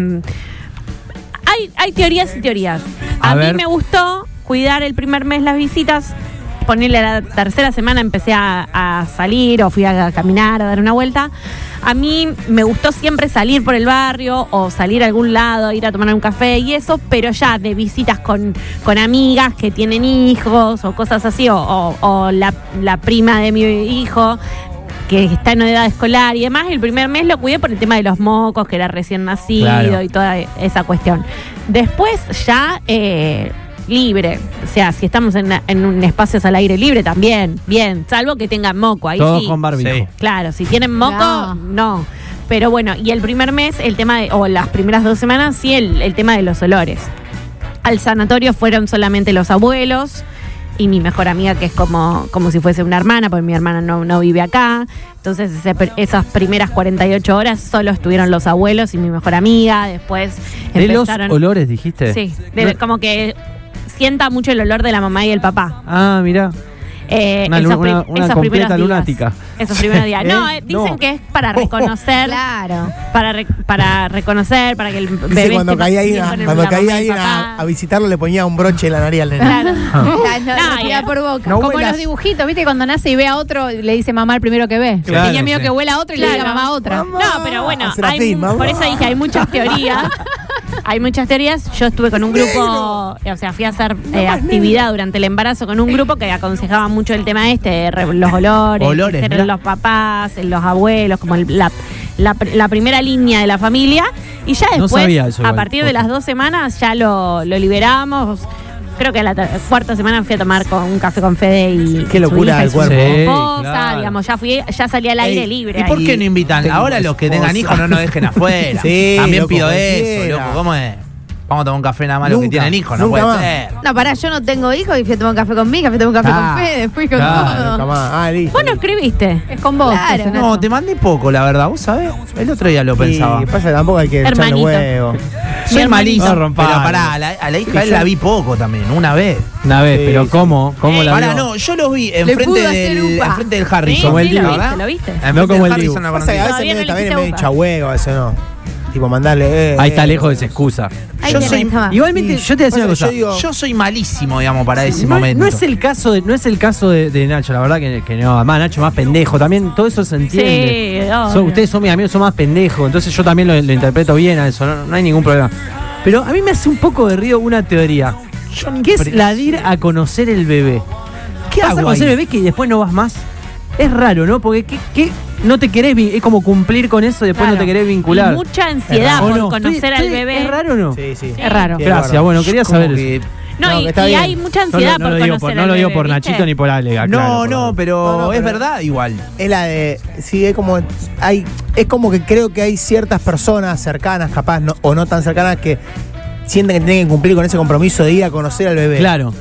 hay, hay teorías y teorías. A, A mí ver. me gustó cuidar el primer mes las visitas. Ponerle la tercera semana empecé a, a salir o fui a caminar, a dar una vuelta. A mí me gustó siempre salir por el barrio o salir a algún lado, ir a tomar un café y eso, pero ya de visitas con, con amigas que tienen hijos o cosas así, o, o- o la, la prima de mi hijo que está en edad escolar y demás. El primer mes lo cuidé por el tema de los mocos, que era recién nacido Claro. y toda esa cuestión. Después ya eh, libre, o sea, si estamos en, en un espacio al aire libre también, bien, salvo que tengan moco, ahí Todos sí. con barbijo. Sí. Claro, si tienen moco, No. no. Pero bueno, y el primer mes, el tema de, o las primeras dos semanas, sí, el, el tema de los olores. Al sanatorio fueron solamente los abuelos y mi mejor amiga, que es como, como si fuese una hermana, porque mi hermana no, no vive acá. Entonces ese- esas primeras cuarenta y ocho horas solo estuvieron los abuelos y mi mejor amiga. Después ¿De los empezaron... olores dijiste? Sí, de- No- como que sienta mucho el olor de la mamá y el papá. Ah, mirá. Eh, Una esos lu- prim- una- una esos completa primeros días. lunática. Esos primeros días. No, ¿Eh? eh, dicen No. que es para reconocer, Claro. para, re- para reconocer, para que el Dice bebé cuando esté caía bien alguien, con el- cuando la caía mamá y el alguien a, papá. a visitarlo le ponía un broche en la nariz al nene. Claro. No, no, No, respira y- por boca. No Como huelas. los dibujitos, ¿viste? Cuando nace y ve a otro, le dice mamá el primero que ve. Claro, Tenía miedo sí. que huela a otro y le diga Claro. mamá a otra. Mamá. No, pero bueno, Serafín, hay, mamá. por eso dije, hay muchas teorías. Hay muchas teorías. Yo estuve con un grupo, o sea, fui a hacer eh, actividad durante el embarazo con un grupo que aconsejaba mucho el tema este, de re- los olores, Olores, ser mirá. los papás, los abuelos, como el- la, la, la primera línea de la familia. Y ya No después, sabía eso a igual. partir de las dos semanas, ya lo, lo liberamos. Creo que la ter- cuarta semana fui a tomar con un café con Fede y Qué su locura hija y del su cuerpo. Sí, esposa, claro. digamos, ya fui, ya salí al aire Ey, libre. ¿Y por ahí. qué no invitan? Tengo Ahora los que tengan esposa. hijos no nos dejen afuera. Sí, También loco, pido eso, cualquiera. loco. ¿Cómo es? Vamos a tomar un café nada más los que Nunca, tienen hijos, no nunca puede más. ser. No, pará, yo no tengo hijos y fui a tomar un café con Mica, fui a tomar un café Ah, con Fede, fui con claro, todo. Nunca más. Ah, listo. Vos no escribiste. Es con vos. Claro. Nacho. No, te mandé poco, la verdad. ¿Vos sabés? El otro día lo pensaba. Y pasa que tampoco hay que echarle Hermanito. huevo. Soy malísimo. No rompa. Pero pará, a la, a la hija Sí, de él yo- la vi poco también, una vez. Una vez, Sí, pero sí. ¿cómo? ¿Cómo la Pará, vio? no, yo lo vi Le enfrente pudo hacer del, upa. enfrente del Sí, Harrison. Como el sí, lo Dibu. viste, ¿verdad? lo viste. Enfrente No como del el Harrison Dibu. la Pasa que a conocí. veces Todavía no medio- le también es hiciste medio upa. hincha huevo, a veces no. Tipo, mandarle. Eh, Ahí está eh. lejos de esa excusa. Ahí Yo tenés, soy- toma. Igualmente, Y yo te voy a decir una pasa cosa. que yo digo- Yo soy malísimo, digamos, para ese No, momento. no es el caso de, no es el caso de, de Nacho, la verdad que, que no. Además, Nacho más pendejo. También todo eso se entiende. Sí, obvio. Son- ustedes son mis amigos, son más pendejos. Entonces yo también lo, lo interpreto bien a eso. No, no hay ningún problema. Pero a mí me hace un poco de río una teoría. ¿Qué es la de ir a conocer el bebé? ¿Qué ¿Vas a hago conocer ahí? el bebé que después no vas más? Es raro, ¿no? Porque ¿qué, qué? No te querés, vi- es como cumplir con eso y después Claro. no te querés vincular. Y mucha ansiedad ¿O por no? conocer Estoy- al estoy- bebé. ¿Es raro o no? Sí, sí. Es raro. Sí, Gracias, es bueno, quería Como saber que- eso. No, No, y, que está y bien. hay mucha No, ansiedad lo- no por lo digo conocer por, al no lo digo bebé, por ¿viste? Nachito ni por Ale. No, aclaro, no, por- pero No, no, es pero- verdad igual. Es la de. Sí, es como. Hay, es como que creo que hay ciertas personas cercanas, capaz, no, o no tan cercanas, que sienten que tienen que cumplir con ese compromiso de ir a conocer al bebé. Claro.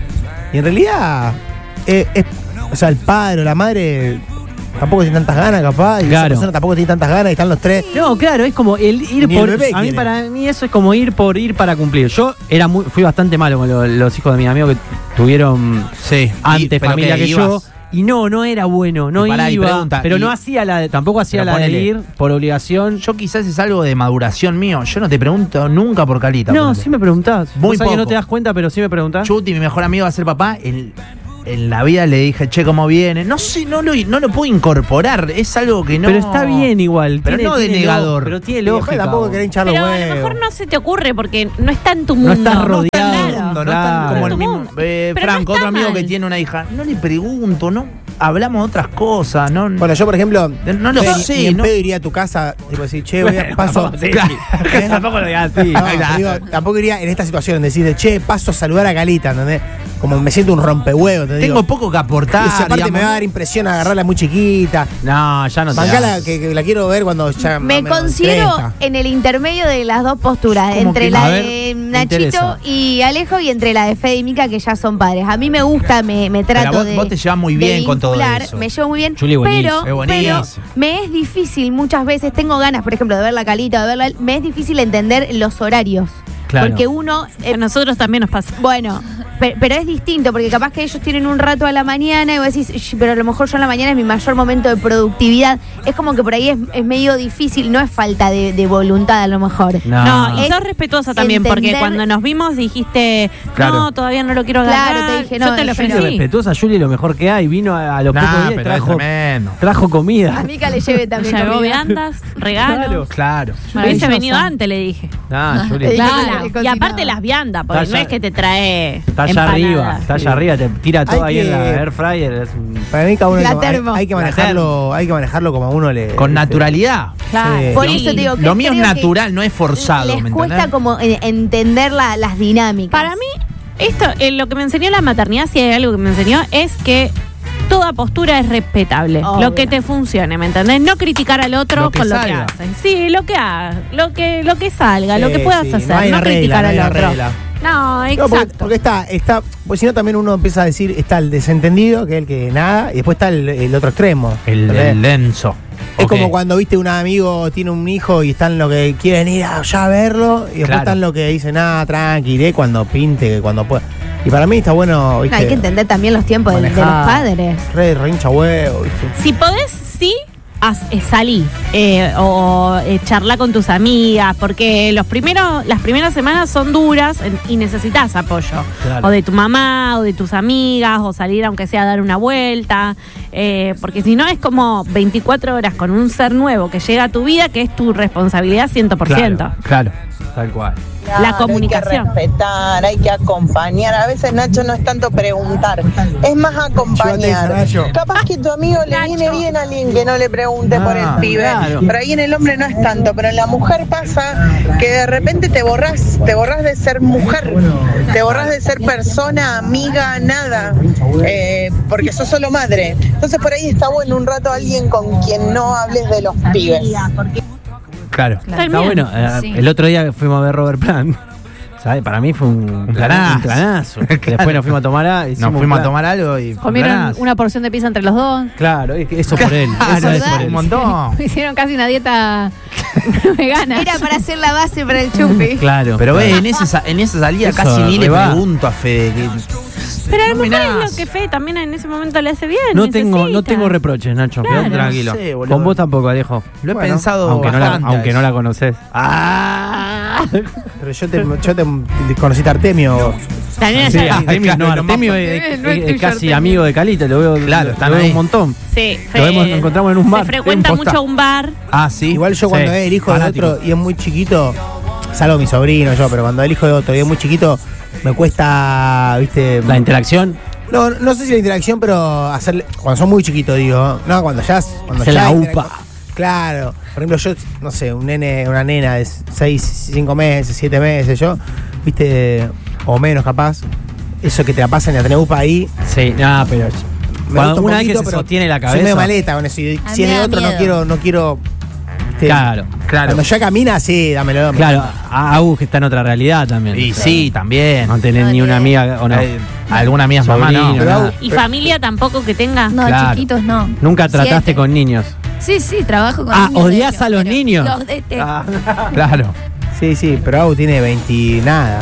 Y en realidad, eh, es, o sea, el padre o la madre tampoco tiene tantas ganas, capaz. Y esa Claro. persona tampoco tiene tantas ganas y están los tres. No, claro, es como el ir Ni el por. bebé A mí, quiere. para mí, eso es como ir por ir para cumplir. Yo era muy, fui bastante malo con lo- los hijos de mis amigos que tuvieron Sí. antes Y- pero familia que, yo. ibas. Y no, no era bueno, no Y pará, y iba. pregunta, pero y- no hacía la de, tampoco hacía Pero la de ponele. ir por obligación. Yo quizás es algo de maduración mío. Yo no te pregunto nunca por Calita. No, ponele. sí me preguntás. Muy Vos sabés que no poco. te das cuenta, pero sí me preguntás. Chuti, mi mejor amigo, va a ser papá. En, en la vida le dije, che, ¿cómo viene? No sé, no lo, no lo puedo incorporar. Es algo que no. Pero está bien igual. Pero no de tiene negador. lo- Pero tiene Y después lógica. tampoco vos. querés hinchar los Pero a huevos. lo mejor no se te ocurre porque no está en tu No mundo. estás está rodeado. claro. No, no Claro. están como el Tu mismo. mundo. Eh, Pero no Franco, está otro amigo mal. que tiene una hija. No le pregunto, ¿no? Hablamos de otras cosas, ¿no? Bueno, yo, por ejemplo, No lo ni- sé, ni en no- pedo iría a tu casa, tipo decir, che, voy a paso. Sí, Claro. ¿Eh? Tampoco lo digas así. No, digo, tampoco iría en esta situación, decir, che, paso a saludar a Calita, ¿entendés? Como me siento un rompehuevo, te Tengo digo. poco que aportar. Y si aparte digamos, me va a dar impresión agarrarla muy chiquita. No, ya no te Bancala, das. que, que la quiero ver cuando ya. más Me o menos considero treinta. en el intermedio de las dos posturas, ¿Cómo entre que? la A ver, de me Nachito interesa. y Alejo y entre la de Fede y Mica, que ya son padres. A mí me gusta, me, me trato vos- de. vos te llevas muy de bien con todo vincular, eso. Me llevo muy bien. Juli, buenísimo. pero, Es pero buenísimo. me es difícil muchas veces, tengo ganas, por ejemplo, de ver la Calita, de verla. Me es difícil entender los horarios. Claro. Porque uno. eh, A nosotros también nos pasa. Bueno, pe- pero es distinto, porque capaz que ellos tienen un rato a la mañana y vos decís, "Sh, pero a lo mejor yo en la mañana es mi mayor momento de productividad". Es como que por ahí es, es medio difícil, no es falta de, de voluntad a lo mejor. No. No, y Es sos respetuosa también, porque entender- cuando nos vimos dijiste, Claro. no, todavía no lo quiero Claro, agarrar. te dije, yo no, te lo yo Gente ofrecí. respetuosa, Juli, lo mejor que hay. Vino a, a los Nah, pocos días y pero es trajo, tremendo. trajo A comida. Mica le lleve también Llevó comida. viandas, regalos. Claro. Hubiese Maravillosa. venido antes, le dije. Nah, Juli. Eh, Claro. le Y cocinaba. aparte las viandas, porque Está no allá- es que te trae Está allá empanadas. arriba, está allá arriba, te tira todo Hay ahí en la que- air fryer. Es un- Para mí, cada uno La hay, termo. hay que La manejarlo, hay que manejarlo como a uno le. Con le- naturalidad. Claro. Sí. Por Sí. eso te digo que Lo mío es creo que natural, no es forzado. Les ¿me cuesta entendés? como eh, entender la- las dinámicas. Para mí, esto, eh, lo que me enseñó la maternidad, si hay algo que me enseñó, es que toda postura es respetable. Obvio. Lo que te funcione, ¿me entendés? No criticar al otro Lo que con lo que salga. hacen. Sí, lo que hagas, lo que, lo que salga, lo Sí, que puedas sí, hacer. no No, hay una regla, criticar no hay al una otro. regla. No, No, porque, exacto. porque está, está, pues si no también uno empieza a decir, está el desentendido, que es el que nada, y después está el, el otro extremo. El, ¿entendés? el denso. Es Ok. como cuando viste un amigo tiene un hijo y están los que quieren ir allá a verlo, y después Claro. están los que dicen, ah, tranqui, iré cuando pinte, cuando pueda. Y para mí está bueno, No, viste, hay que entender también los tiempos de, de los manejar. padres. re, re hincha huevo, viste. Si podés, sí, haz- eh, salí eh, o eh, charla con tus amigas, porque los primeros, las primeras semanas son duras en- y necesitas apoyo. Claro. O de tu mamá, o de tus amigas, o salir aunque sea a dar una vuelta. eh, porque si no es como veinticuatro horas con un ser nuevo que llega a tu vida, que es tu responsabilidad cien por ciento. Claro. Tal cual. La comunicación. Hay que respetar, hay que acompañar. A veces, Nacho, no es tanto preguntar, es más acompañar. Nacho. Capaz que tu amigo le viene bien a alguien que no le pregunte por el Ah, pibe. claro. Pero ahí en el hombre no es tanto. Pero en la mujer pasa que de repente te borrás, te borrás de ser mujer, te borrás de ser persona, amiga, nada, eh, porque sos solo madre. Entonces por ahí está bueno un rato alguien con quien no hables de los pibes. Claro. Está Está bien. bueno. eh, Sí. El otro día fuimos a ver Robert Plant. ¿Sabes? Para mí fue un planazo. Un planazo. Claro. Después nos fuimos a tomar a, Nos hicimos fuimos un a tomar algo y. Comieron planazo. una porción de pizza entre los dos. Claro, es que eso por él. Claro, Eso es ¿verdad? por él. un montón. Hicieron casi una dieta vegana. Era para hacer la base para el chupi. Claro. Pero ve, en, ese sa- en esa salida Eso, casi ni le re va. pregunto a Fede. que- Pero a la No me mujer es lo nace. que Fede también en ese momento le hace bien. No tengo, no necesita. tengo reproches, Nacho. Claro. Quedate tranquilo. No sé, boludo. Con vos tampoco, Alejo. Lo he Bueno, pensado Aunque no, la, bastante a aunque no eso. la conoces. Ah. Pero yo te, yo te, te conocí a Artemio. También Sí, allá- Artemio, no, Claro, Artemio lo más- es, No es es- tuyo, es casi Artemio. amigo de Calita, lo veo, Claro, lo están veo ahí. un montón. Sí, Lo vemos- nos encontramos en un bar. Se frecuenta En posta. mucho un bar. Ah, sí. Igual yo cuando Sí, es el hijo fanático. de otro y es muy chiquito, salvo mi sobrino, yo, pero cuando el hijo de otro y es muy chiquito, me cuesta, viste. La interacción. No, no sé si la interacción, pero hacerle. Cuando son muy chiquitos, digo. No, cuando ya. Cuando Hacer ya la interactúa- upa. Claro. Por ejemplo, yo, no sé, un nene, una nena de seis, cinco meses, siete meses, yo, viste, o menos capaz. Eso que te la pasan y a tener upa ahí. Sí, no, pero. Me Cuando gusta un una vez que poquito, se pero sostiene la soy cabeza. medio maleta con eso. Y A si mí es me de da otro, no miedo. quiero, no quiero. viste, Claro, Claro. Cuando ya camina, sí, dámelo, dámelo. claro. A Agus que está en otra realidad también. Y sí, también. No tenés ni una amiga o no. Eh, alguna mía es mamá, no. Sobrino, Pero nada. Agus- ¿Y familia tampoco que tenga? No, Claro. chiquitos no. Nunca trataste Siete. con niños. Sí, sí, trabajo con Ah, niños. de ¿odias hecho, a los pero niños? Los detesto. Ah. Claro. Sí, sí, pero Agu tiene veinte nada.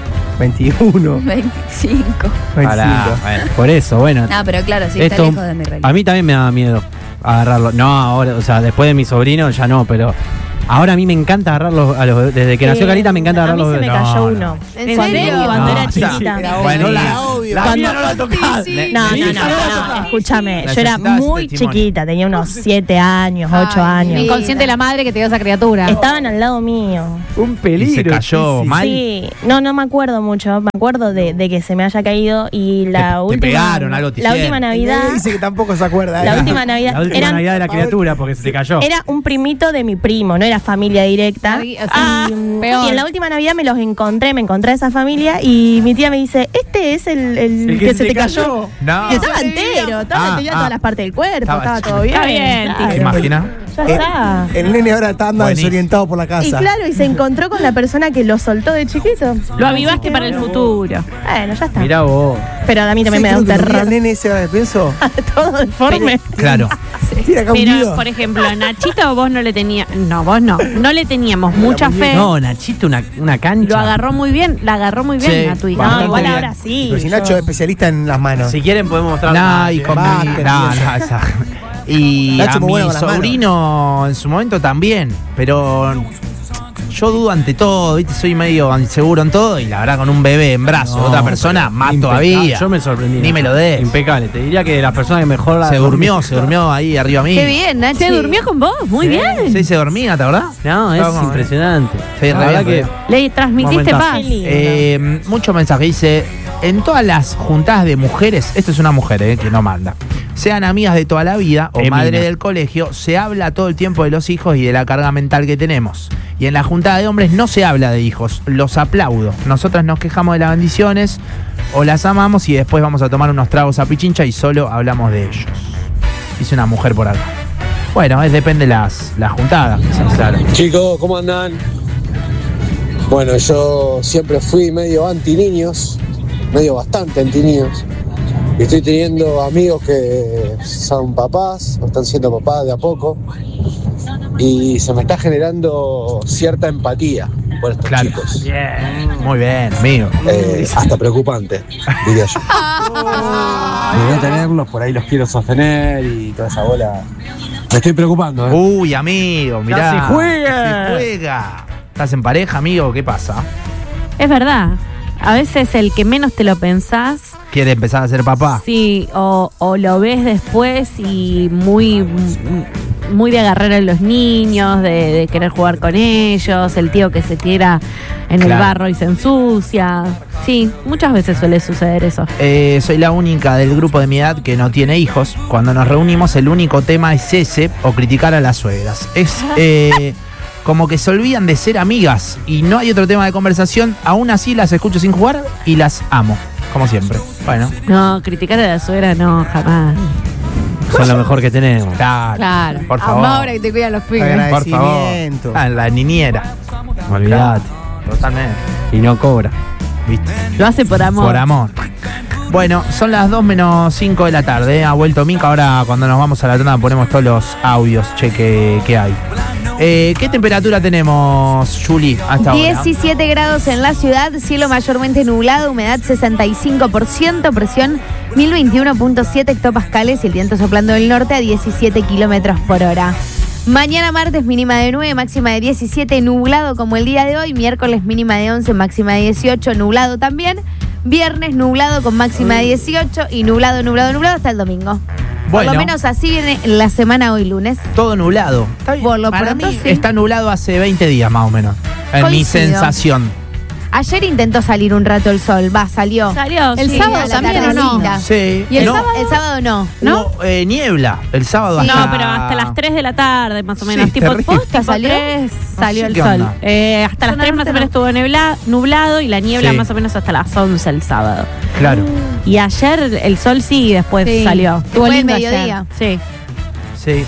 veintiuno. veinticinco. Pará, veinticinco. bueno, por eso, bueno. No, pero claro, sí, Esto- está lejos de mi realidad. A mí también me da miedo agarrarlo. No, ahora, o sea, después de mi sobrino ya no, pero ahora a mí me encanta agarrarlos a los desde que nació Eh, Carita me encanta A mí agarrarlos se me no, cayó no. uno. ¿En Cuando- serio? Cuando No, era sí, chiquita. Era Bueno, obvio, la- era obvio. la mía no la tocás. Le- No, no, le- no, no, no, escúchame, yo era Necesitabas muy testimonio. chiquita, tenía unos siete años, ocho Ay, años. mi Inconsciente la madre que te dio esa criatura. Estaban al lado mío. Un Y peligro. se cayó sí, sí. mal. Sí, no, no me acuerdo mucho, me acuerdo de, de que se me haya caído y la Te- te última pegaron, algo te la hicieron. última El Navidad, nene dice que tampoco se acuerda. la ¿eh? última Navidad, La última eran- Navidad de la criatura porque se te cayó. era un primito de mi primo, no era familia directa. Ay, o sea, Ah, peor. y en la última Navidad me los encontré, me encontré a esa familia y mi tía me dice, este es el, el El que, se te cayó. No. Y estaba entero, estaba, Ah, tenía ah. todas las partes del cuerpo, Estaba- estaba, todo bien. Está bien, claro. ¿Te imaginas? Ya El, está. el nene ahora está andando Buenísimo. desorientado por la casa. Y claro, y se encontró con la persona que lo soltó de chiquito. Lo avivaste para el futuro. Bueno, ya está. Mirá vos. Pero a mí Sí, también me da creo un que lo vi al terror. nene ese ahora que pienso. Todo deforme. Claro. Tiene acá un Pero, nido. por ejemplo, a Nachito vos no le tenías. No, vos no. No le teníamos mucha fe. No, Nachito, una, una cancha. Lo agarró muy bien, la agarró muy bien Sí, a tu hija. bastante No, igual bien. ahora sí. Pero si yo- Nacho es especialista en las manos. Si quieren podemos mostrar. No, y con mi, Básquet, no, y eso. no, esa- Y Nacho a muy mi bueno con las manos. sobrino en su momento también, pero yo dudo ante todo, ¿viste? Soy medio inseguro en todo y la verdad con un bebé en brazos de No, otra persona, pero más impecable. todavía. Yo me sorprendí. Ni me lo des. Impecable. Te diría que de las personas que mejor la Se durmió, se durmió ahí arriba mío. Qué bien, Nachi. Se durmió con vos, muy bien. Sí, se dormía, ¿te acordás? No, es Estaba como- impresionante. Sí, la re verdad bien, que Le transmitiste Momentazo. paz. Qué lindo. Eh, mucho mensaje. Dice, en todas las juntadas de mujeres, esto es una mujer eh, que no manda, sean amigas de toda la vida o Emina. madre del colegio, se habla todo el tiempo de los hijos y de la carga mental que tenemos. Y en la juntada de hombres no se habla de hijos, los aplaudo. Nosotras nos quejamos de las bendiciones o las amamos y después vamos a tomar unos tragos a pichincha y solo hablamos de ellos. Dice una mujer por acá. Bueno, es, depende las, las juntadas, quizás, claro. Chicos, ¿cómo andan? Bueno, yo siempre fui medio anti niños, medio bastante anti niños. Y estoy teniendo amigos que son papás, o están siendo papás de a poco. Y se me está generando cierta empatía por estos Claro. chicos. Muy bien, amigo. Eh, hasta preocupante, diría yo. De no tenerlos, por ahí los quiero sostener y toda esa bola. Me estoy preocupando, ¿eh? Uy, amigo, mirá. ¡Ya se juega! ¡Ya se juega! ¿Estás en pareja, amigo? ¿Qué pasa? Es verdad. A veces el que menos te lo pensás, ¿Quiere empezar a ser papá? sí, o, o lo ves después y muy, muy de agarrar a los niños, de, de querer jugar con ellos, el tío que se tira en el Claro. barro y se ensucia. Sí, muchas veces suele suceder eso. Eh, soy la única del grupo de mi edad que no tiene hijos. Cuando nos reunimos el único tema es ese o criticar a las suegras. Es eh, como que se olvidan de ser amigas y no hay otro tema de conversación. Aún así las escucho sin jugar y las amo, como siempre. Bueno, No, criticar a la suegra no, jamás. son lo mejor que tenemos. claro. Claro. Por favor. Ahora que te cuidan los pibes. Por favor. Agradecimiento. Ah, la niñera. Olvídate. Totalmente. Y no cobra. ¿Viste? Lo hace por amor. Por amor. Bueno, son las dos menos cinco de la tarde. ¿eh? Ha vuelto Mica. Ahora, cuando nos vamos a la tanda, ponemos todos los audios, che, que, que hay. Eh, ¿Qué temperatura tenemos, Juli, hasta ahora? diecisiete grados en la ciudad, cielo mayormente nublado, humedad sesenta y cinco por ciento, presión mil veintiuno punto siete hectopascales y el viento soplando del norte a diecisiete kilómetros por hora. Mañana martes mínima de nueve, máxima de diecisiete, nublado como el día de hoy. Miércoles mínima de once, máxima de dieciocho, nublado también. Viernes nublado con máxima de dieciocho y nublado, nublado, nublado hasta el domingo. Por Bueno. lo menos así viene la semana hoy lunes. Todo nublado. Está bien. Por lo Para pronto, mí sí. está nublado hace veinte días más o menos. En mi Coincido. sensación. Ayer intentó salir un rato el sol, va, salió. Salió, El sí. sábado a la también, ¿o no? tardecita. Sí. ¿Y el no, sábado? El sábado no. ¿no? hubo, eh, niebla el sábado Sí. hasta... No, pero hasta las tres de la tarde, más o menos. Sí, tipo, terrible. posta, ¿Salió? salió tres, salió sé el qué sol. onda. Eh, hasta las Yo tres más o no- menos estuvo nebla- nublado y la niebla Sí. más o menos hasta las once el sábado. Claro. Y ayer el sol sí y después Sí. salió. Estuvo Después lindo del mediodía. Sí. Sí.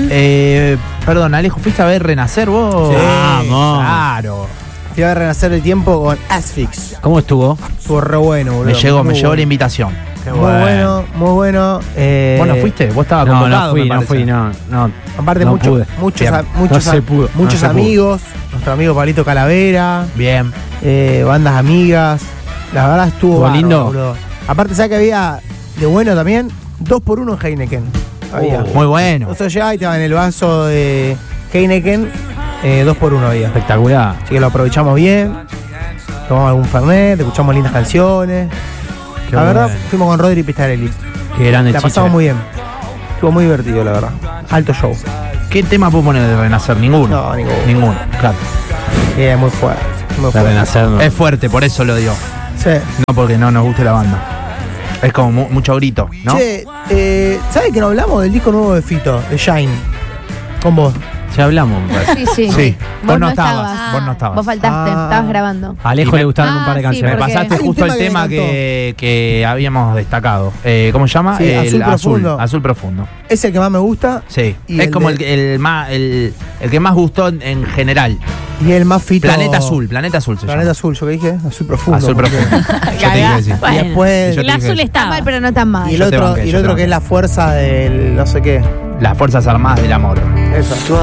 Eh, perdón, Alejo, ¿fuiste a ver Renacer vos? Sí. Vamos. Claro. Fui a ver Renacer el Tiempo con Asphyx. ¿Cómo estuvo? Estuvo re bueno, boludo. Me llegó, me Muy llegó la bueno. invitación. Qué Muy bueno, muy bueno. Eh, ¿Vos no fuiste? Vos estabas No, convocado, no fui, me no parece. fui, no. no Aparte, no mucho- pude. muchos, Bien. a- muchos, No a- se pudo, no muchos se pudo. amigos. Nuestro amigo Palito Calavera. Bien. eh, bandas amigas. La verdad estuvo ¿Estuvo bárbaro, lindo? boludo. Aparte, ¿sabes que había de bueno también? Dos por uno en Heineken. Había. Oh, muy bueno. O sea, llegaba y te daban el vaso de Heineken, eh, dos por uno había. Espectacular. Así que lo aprovechamos bien. Tomamos algún fernet, escuchamos lindas canciones. Qué la verdad, bueno. fuimos con Rodri Pistarelli. Qué grande La Chiche. pasamos muy bien. Estuvo muy divertido, la verdad. Alto show. ¿Qué tema puedo poner de Renacer? Ninguno. No, ninguno. Ninguno, claro. Eh, muy fuerte. Muy De fuerte. Renacer, no. Es fuerte, por eso lo digo. Sí. No porque no nos guste la banda. Es como mu- mucho grito, ¿no? Che, eh, ¿sabes que no hablamos del disco nuevo de Fito, de Shine? Con vos. Ya hablamos, me parece. Sí, sí. Sí. Vos, Vos no estabas, vos no estabas. Vos faltaste, Ah. estabas grabando. A Alejo Y me- le gustaron un Ah, par de sí, canciones. Me porque- pasaste Hay un justo el tema que tema me que, que habíamos destacado. Eh, ¿Cómo se llama? Sí, el Azul Profundo. Azul Profundo. Es el que más me gusta Sí. Y es el como de- el, el más, el, el que más gustó en, en general. y el más Fito. Planeta Azul, Planeta Azul se Planeta llama. Azul, ¿yo qué dije? Azul Profundo. Azul porque- Profundo. Yo te dije que sí. Bueno, Y después- Yo el te dije azul eso. Está estaba. mal, pero no tan mal. Y el Yo te otro, banqué, y el yo te otro que es banqué. la fuerza del no sé qué. Las Fuerzas Armadas del Amor. Eso.